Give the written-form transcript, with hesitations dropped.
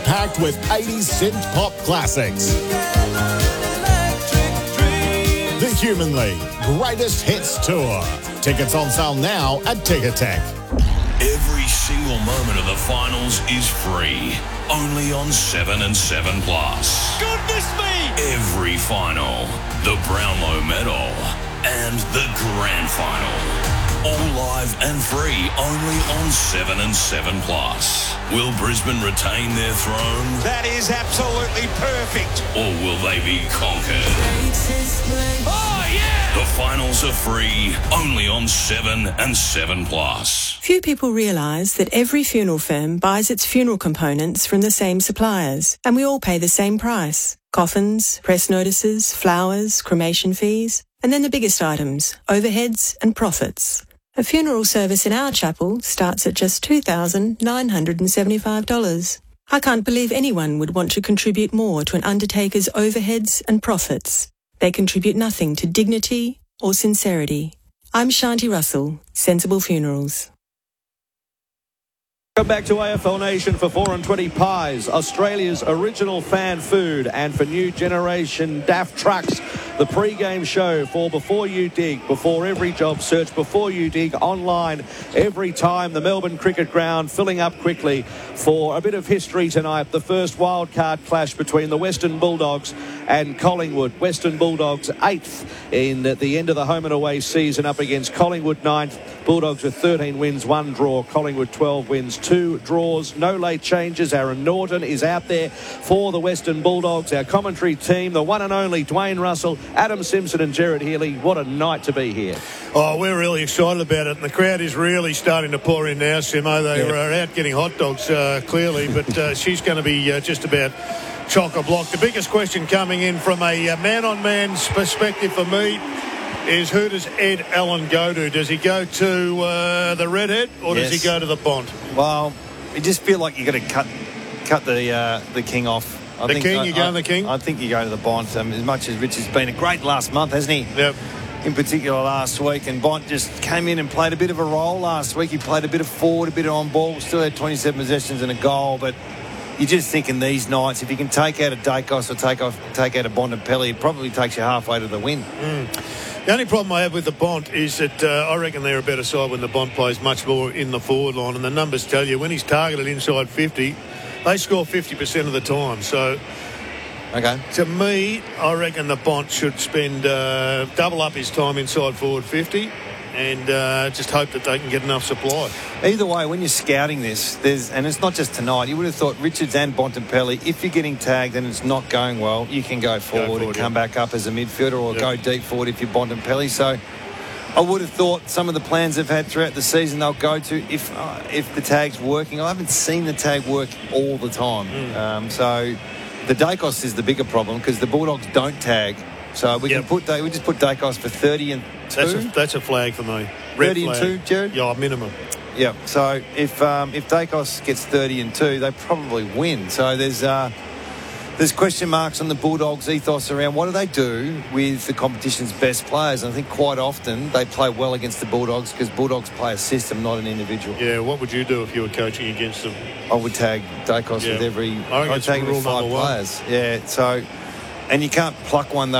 packed with 80s synth pop classics. The Human League Greatest Hits Tour. Tickets on sale now at Ticketek. Every single moment of the finals is free. Only on 7 and 7 Plus. Goodness me! Every final, the Brownlow Medal, and the Grand Final. All live and free, only on 7 and 7 Plus. Will Brisbane retain their throne? That is absolutely perfect. Or will they be conquered? Oh, yeah! The finals are free, only on 7 and 7 Plus. Few people realise that every funeral firm buys its funeral components from the same suppliers, and we all pay the same price. Coffins, press notices, flowers, cremation fees, and then the biggest items, overheads and profits. A funeral service in our chapel starts at just $2,975. I can't believe anyone would want to contribute more to an undertaker's overheads and profits. They contribute nothing to dignity or sincerity. I'm Shanti Russell, Sensible Funerals. Welcome back to AFL Nation for 4 and 20 Pies, Australia's original fan food, and for new generation DAF trucks, the pre-game show for Before You Dig. Before every job, search Before You Dig online every time. The Melbourne Cricket Ground filling up quickly for a bit of history tonight. The first wildcard clash between the Western Bulldogs and Collingwood. Western Bulldogs 8th in the end of the home and away season, up against Collingwood 9th. Bulldogs with 13 wins, 1 draw. Collingwood 12 wins, 2 draws. No late changes. Aaron Norton is out there for the Western Bulldogs. Our commentary team, the one and only Dwayne Russell, Adam Simpson and Gerard Healy. What a night to be here. Oh, we're really excited about it, and the crowd is really starting to pour in now, Simo. They are out getting hot dogs, clearly, but she's going to be just about chock-a-block. The biggest question coming in from a man-on-man perspective for me is, who does Ed Allen go to? Does he go to the Redhead, or does he go to the Bont? Well, you just feel like you've got to cut the King off. You're going to the King? I think you go to the Bont. As much as Rich has been a great last month, hasn't he? Yep. In particular last week, and Bont just came in and played a bit of a role last week. He played a bit of forward, a bit of on ball, still had 27 possessions and a goal, but you're just thinking these nights, if you can take out a Dacos or take out a Bontempelli, it probably takes you halfway to the win. The only problem I have with the Bont is that I reckon they're a better side when the Bont plays much more in the forward line, and the numbers tell you when he's targeted inside 50, they score 50% of the time. So, to me, I reckon the Bont should spend double up his time inside forward 50 and just hope that they can get enough supply. Either way, when you're scouting this, and it's not just tonight, you would have thought Richards and Bontempelli, if you're getting tagged and it's not going well, you can go forward and come back up as a midfielder, or go deep forward if you're Bontempelli. So I would have thought some of the plans they've had throughout the season they'll go to if the tag's working. I haven't seen the tag work all the time. So the Dacos is the bigger problem, because the Bulldogs don't tag. So we just put Dacos for 30 and 2. That's a flag for me. 30 and 2, Jared? Yeah, minimum. Yeah. So if Dacos gets 30 and 2, they probably win. So there's question marks on the Bulldogs' ethos around what do they do with the competition's best players. And I think quite often they play well against the Bulldogs, because Bulldogs play a system, not an individual. Yeah, what would you do if you were coaching against them? I would tag Dacos with every... I'd tag him with 5 players. Yeah, so... And you can't pluck one, though.